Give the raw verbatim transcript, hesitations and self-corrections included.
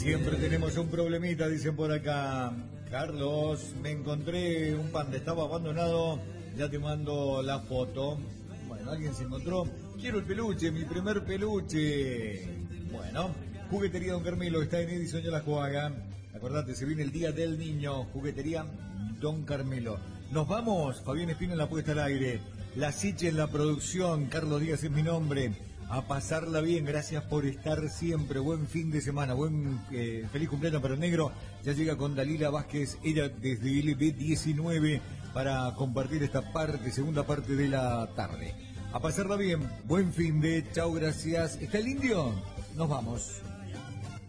Siempre tenemos un problemita, dicen por acá. Carlos, me encontré un panda, estaba abandonado, ya te mando la foto. Bueno, alguien se encontró. Quiero el peluche, mi primer peluche. Bueno, Juguetería Don Carmelo está en Edison y La Juaga. Acordate, se viene el Día del Niño. Juguetería Don Carmelo. Nos vamos, Fabián Espino en la puesta al aire. La Siche en la producción, Carlos Díaz es mi nombre. A pasarla bien, gracias por estar siempre. Buen fin de semana, buen eh, feliz cumpleaños para el negro. Ya llega con Dalila Vázquez, ella desde L B diecinueve, para compartir esta parte, segunda parte de la tarde. A pasarla bien, buen fin de, chao, gracias. ¿Está el indio? Nos vamos.